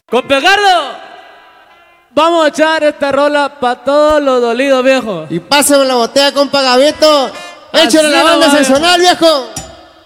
Compa Gardo, vamos a echar esta rola para todos los dolidos, viejo. Y pásame la botella, compa Gavito. Échale la banda sensacional, viejo.